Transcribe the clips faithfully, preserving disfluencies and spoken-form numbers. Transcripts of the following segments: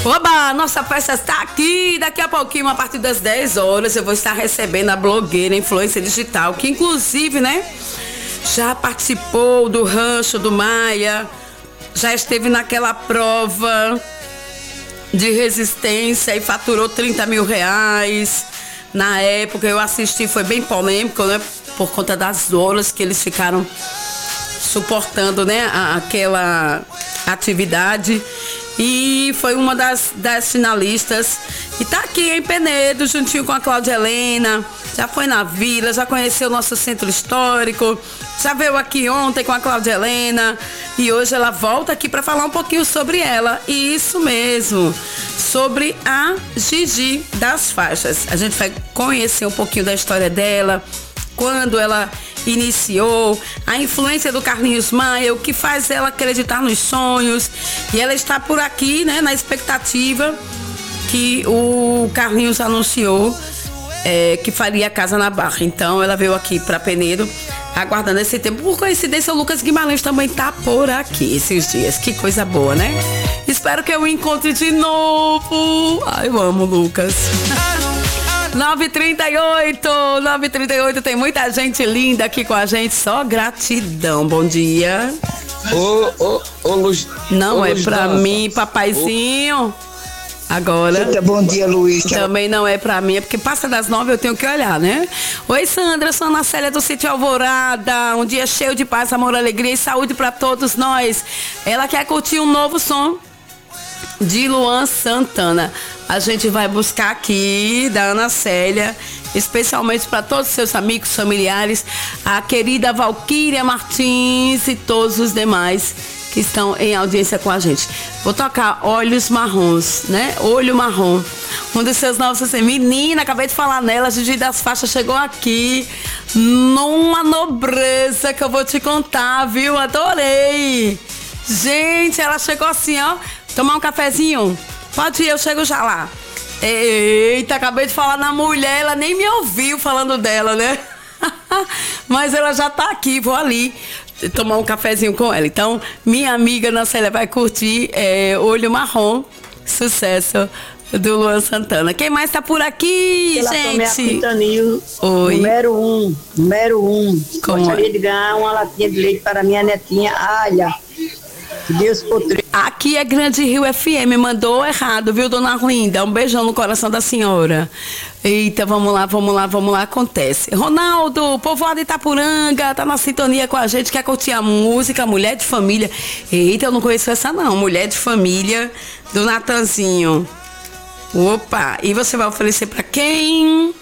Oba, nossa festa está aqui. Daqui a pouquinho, a partir das dez horas, eu vou estar recebendo a blogueira influência digital, que inclusive, né, já participou do Rancho do Maia, já esteve naquela prova de resistência e faturou trinta mil reais. Na época eu assisti, foi bem polêmico, né, por conta das horas que eles ficaram suportando, né, a, aquela atividade. E foi uma das, das finalistas. E tá aqui em Penedo, juntinho com a Cláudia Helena. Já foi na vila, já conheceu o nosso centro histórico. Já veio aqui ontem com a Cláudia Helena. E hoje ela volta aqui para falar um pouquinho sobre ela. E isso mesmo, sobre a Gigi das faixas. A gente vai conhecer um pouquinho da história dela, quando ela iniciou, a influência do Carlinhos Maia, o que faz ela acreditar nos sonhos. E ela está por aqui, né, na expectativa que o Carlinhos anunciou é, que faria casa na Barra. Então ela veio aqui para Penedo, aguardando esse tempo. Por coincidência, o Lucas Guimarães também tá por aqui esses dias. Que coisa boa, né? Espero que eu o encontre de novo. Ai, eu amo o Lucas. nove e trinta e oito, nove e trinta e oito, tem muita gente linda aqui com a gente, só gratidão. Bom dia. Ô, ô, ô, Luz. Não ô, é Luz pra Dança. mim, papaizinho. Agora. Eita, bom dia, Luiz. Também não é pra mim, é porque passa das nove, eu tenho que olhar, né? Oi, Sandra, sou Ana Célia do Sítio Alvorada. Um dia cheio de paz, amor, alegria e saúde pra todos nós. Ela quer curtir um novo som de Luan Santana. A gente vai buscar aqui da Ana Célia, especialmente para todos os seus amigos, familiares, a querida Valquíria Martins e todos os demais que estão em audiência com a gente. Vou tocar Olhos Marrons, né? Olho Marrom. Um dos seus novos, assim, menina, acabei de falar nela, a Gigi das Faixas chegou aqui numa nobreza que eu vou te contar, viu? Adorei. Gente, ela chegou assim, ó. Tomar um cafezinho? Pode ir, eu chego já lá. Eita, acabei de falar na mulher, ela nem me ouviu falando dela, né? Mas ela já tá aqui, vou ali tomar um cafezinho com ela. Então, minha amiga Ana Célia vai curtir é, Olho Marrom, sucesso do Luan Santana. Quem mais tá por aqui, Ela gente? Oi. Número um, número um. Como Gostaria é? de ganhar uma latinha de leite para minha netinha Alha. Que Deus potre. Aqui é Grande Rio F M, mandou errado, viu, dona Arlinda? Um beijão no coração da senhora. Eita, vamos lá, vamos lá, vamos lá, acontece. Ronaldo, povoado Itapuranga, tá na sintonia com a gente, quer curtir a música Mulher de Família. Eita, eu não conheço essa não, Mulher de Família, do Natanzinho. Opa, e você vai oferecer pra quem?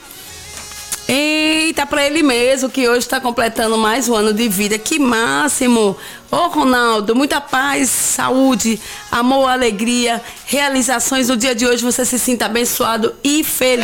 Eita, pra ele mesmo, que hoje está completando mais um ano de vida. Que máximo! Ô, Ronaldo, muita paz, saúde, amor, alegria, realizações no dia de hoje. Você se sinta abençoado e feliz.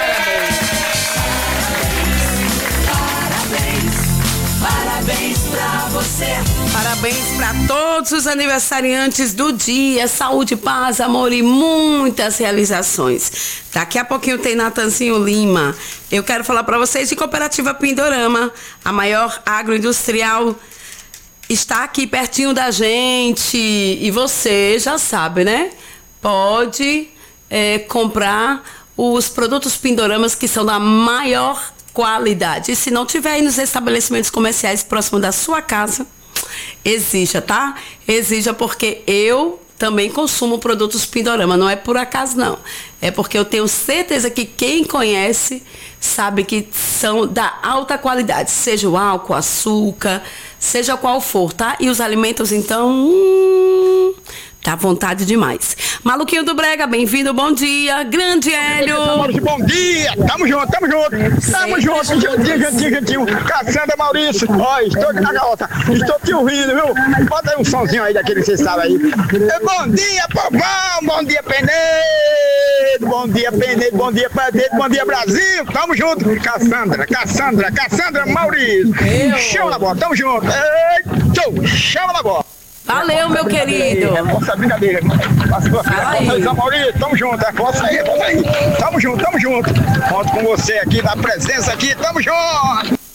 Parabéns, parabéns pra você. Parabéns para todos os aniversariantes do dia. Saúde, paz, amor e muitas realizações. Daqui a pouquinho tem Natanzinho Lima. Eu quero falar para vocês de Cooperativa Pindorama, a maior agroindustrial. Está aqui pertinho da gente e você já sabe, né? Pode é, comprar os produtos Pindoramas que são da maior qualidade. E se não tiver aí nos estabelecimentos comerciais próximo da sua casa, exija, tá? Exija, porque eu também consumo produtos Pindorama. Não é por acaso, não. É porque eu tenho certeza que quem conhece sabe que são da alta qualidade. Seja o álcool, açúcar, seja qual for, tá? E os alimentos, então, hum, tá à vontade demais. Maluquinho do Brega, bem-vindo, bom dia. Grande Hélio. Bom dia, tamo junto, tamo junto. Tamo junto, juntinho, juntinho, juntinho. Cassandra Maurício, ó, estou aqui na garota. Estou te ouvindo, viu? Bota aí um somzinho aí daquele que você sabe aí. Bom dia, povão, bom dia, Penedo. Bom dia, Penedo, bom dia, Penedo, bom dia, Brasil. Tamo junto. Cassandra, Cassandra, Cassandra Maurício. Chama na bola, tamo junto. Ei, show, chama na bola. Valeu, meu querido. Nossa, brincadeira. Fala aí. Maurício, tamo junto, é força aí, força aí. Tamo junto, tamo junto. Conto com você aqui, na presença aqui, tamo junto.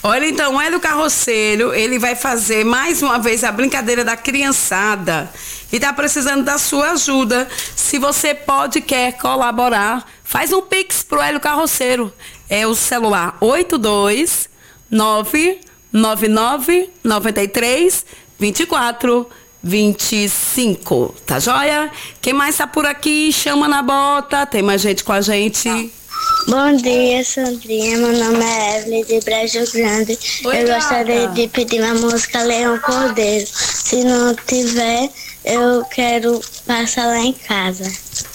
Olha, então, o Hélio Carroceiro, ele vai fazer mais uma vez a brincadeira da criançada e tá precisando da sua ajuda. Se você pode, quer colaborar, faz um pix pro Hélio Carroceiro. É o celular oito dois nove nove nove nove três dois quatro dois cinco, tá joia? Quem mais tá por aqui? Chama na bota, tem mais gente com a gente. Bom dia, Sandrinha. Meu nome é Evelyn de Brejo Grande. Oi, eu gata. gostaria de pedir uma música Leão Cordeiro. Se não tiver, eu quero passar lá em casa.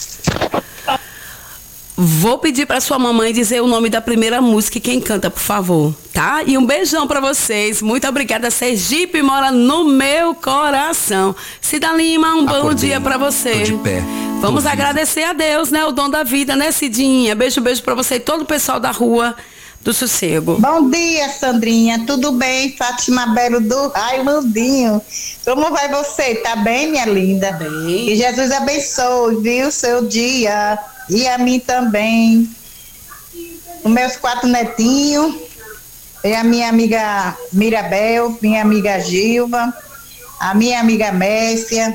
Vou pedir pra sua mamãe dizer o nome da primeira música e quem canta, por favor, tá? E um beijão pra vocês. Muito obrigada. Sergipe mora no meu coração. Cida Lima, um bom Acordei, dia pra você. tô de pé, Vamos tô agradecer a Deus, né? O dom da vida, né, Cidinha? Beijo, beijo pra você e todo o pessoal da Rua do Sossego. Bom dia, Sandrinha. Tudo bem? Fátima Belo do Raimundinho. Como vai você? Tá bem, minha linda? Bem. Que Jesus abençoe, viu, seu dia. E a mim também. Os meus quatro netinhos. E a minha amiga Mirabel, minha amiga Gilva, a minha amiga Mércia,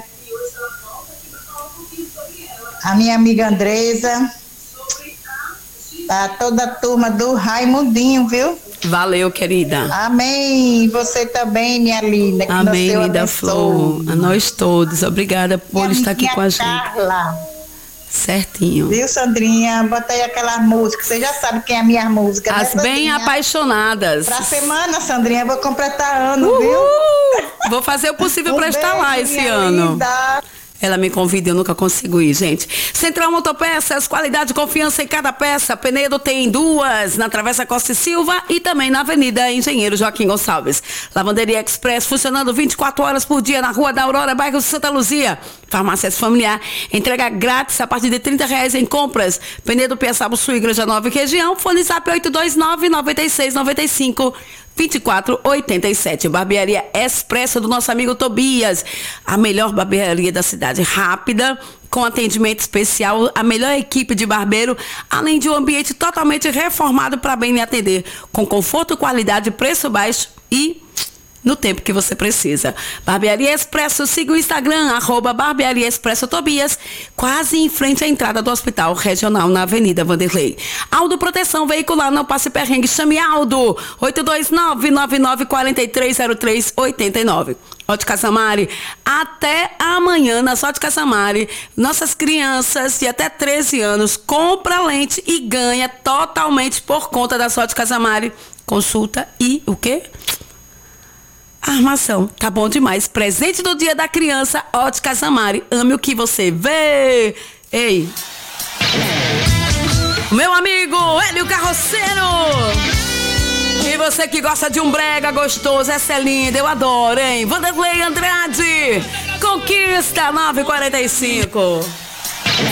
a minha amiga Andresa, a toda a turma do Raimundinho, viu? Valeu, querida. Amém. Você também, minha linda. Que Amém, Deus linda abençoe. Flor. A nós todos. Obrigada por Minha estar aqui amiguinha com a gente. Carla. Certinho. Viu, Sandrinha? Bota aí aquela música. Você já sabe quem é a minha música, As né, bem Sandrinha? apaixonadas. Pra semana, Sandrinha, eu vou completar ano, Uhul! viu? Vou fazer o possível Um para estar lá beijo, esse minha ano. linda. Ela me convida e eu nunca consigo ir, gente. Central Motopeças, qualidade e confiança em cada peça. Penedo tem duas, na Travessa Costa e Silva e também na Avenida Engenheiro Joaquim Gonçalves. Lavanderia Express funcionando vinte e quatro horas por dia na Rua da Aurora, bairro Santa Luzia. Farmácia Familiar, entrega grátis a partir de trinta reais em compras. Penedo Piaçaba Sul, Igreja Nova e região. Fone Zap oito dois nove, nove seis nove cinco, vinte e quatro oitenta e sete. Barbearia Expresso do nosso amigo Tobias. A melhor barbearia da cidade. Rápida, com atendimento especial, a melhor equipe de barbeiro, além de um ambiente totalmente reformado para bem lhe atender. Com conforto, qualidade, preço baixo e no tempo que você precisa. Barbearia Expresso, siga o Instagram, arroba Barbearia Expresso Tobias, quase em frente à entrada do Hospital Regional, na Avenida Vanderlei. Aldo Proteção Veicular, não passe perrengue, chame Aldo, oito dois nove, nove nove quatro três zero três oito nove. Ótica Samari, até amanhã na Ótica Samari, nossas crianças de até treze anos compra lente e ganha totalmente por conta da Ótica Samari. Consulta e o quê? Armação, tá bom demais. Presente do Dia da Criança, Ótica Samari. Ame o que você vê. Ei. Meu amigo Hélio Carroceiro. E você que gosta de um brega gostoso, essa é linda, eu adoro, hein? Vanderlei Andrade. Conquista nove quarenta e cinco.